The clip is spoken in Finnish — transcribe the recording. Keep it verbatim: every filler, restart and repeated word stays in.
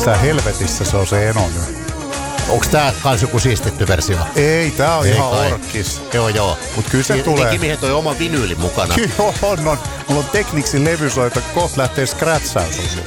missä helvetissä se on se Eno nyt? Onks tää kans joku siistitty versio? Ei, tää on Ei ihan kai. orkkis. Joo, joo. Mut kyllä se Ni- tulee. Niin Kimihän toi oma vinyylin mukana. Kyllä on, on. Mulla on Technicsin levysoita, kohta lähtee scratchaus.